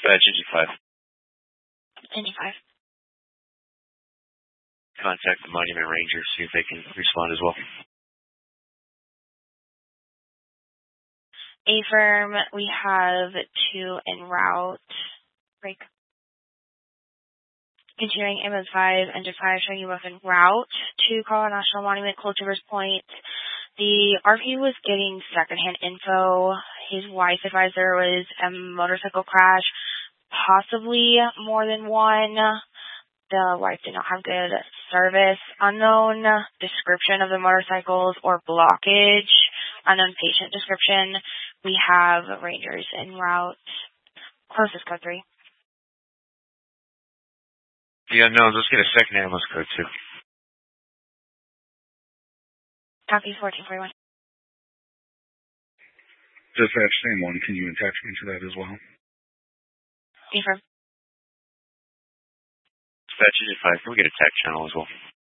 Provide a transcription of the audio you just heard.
Dispatch Engine 5. Engine 5. Contact the Monument Rangers, see if they can respond as well. Affirm, we have 2 en route. Break. Continuing ambulance 5, engine 5, showing you both en route to Colorado National Monument, Cold Rivers Point. The RP was getting secondhand info. His wife advised there was a motorcycle crash, possibly more than one. The wife did not have good service. Unknown description of the motorcycles or blockage. Unknown patient description. We have Rangers en route. Closest code 3. The unknowns, let's get a second ambulance code 2. Copy 1441. Dispatch, same one. Can you attach me to that as well? Affirm. Dispatch Engine 5, can we get a tech channel as well?